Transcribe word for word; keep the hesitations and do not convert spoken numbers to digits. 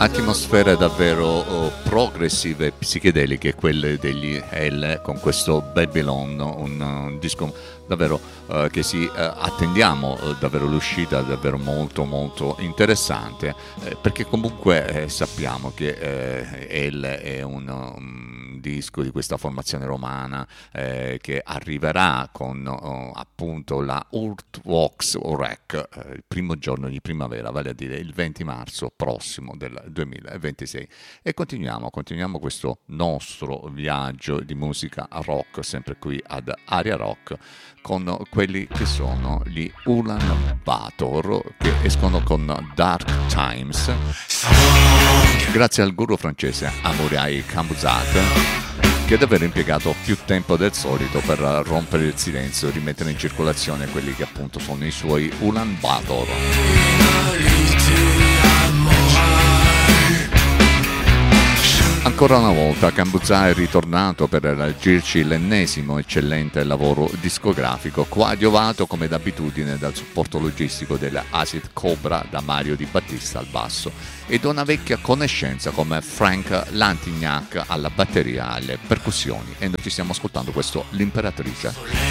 Atmosfere davvero oh, progressive e psichedeliche, quelle degli L con questo Babylon, un, un disco davvero eh, che si eh, attendiamo eh, davvero l'uscita davvero molto molto interessante, eh, perché comunque eh, sappiamo che eh, L è un, um, disco di questa formazione romana eh, che arriverà con oh, appunto la Earthworks Rec eh, il primo giorno di primavera, vale a dire il venti marzo prossimo del duemilaventisei. E continuiamo, continuiamo questo nostro viaggio di musica rock, sempre qui ad Aria Rock, con quelli che sono gli Ulan Bator, che escono con Dark Times, grazie al guru francese Amourai Kambuzat, che deve aver impiegato più tempo del solito per rompere il silenzio e rimettere in circolazione quelli che appunto sono i suoi Ulan Bator. Ancora una volta Kambuzat è ritornato per elargirci l'ennesimo eccellente lavoro discografico, coadiuvato come d'abitudine dal supporto logistico della Acid Cobra da Mario Di Battista al basso e da una vecchia conoscenza come Frank Lantignac alla batteria e alle percussioni. E noi ci stiamo ascoltando questo L'Imperatrice.